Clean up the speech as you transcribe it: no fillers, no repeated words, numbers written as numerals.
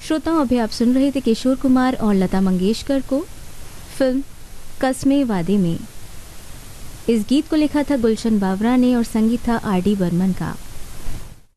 श्रोताओं, अभी आप सुन रहे थे किशोर कुमार और लता मंगेशकर को फिल्म कस्मे वादे में। इस गीत को लिखा था गुलशन बावरा ने और संगीत था आर डी बर्मन का।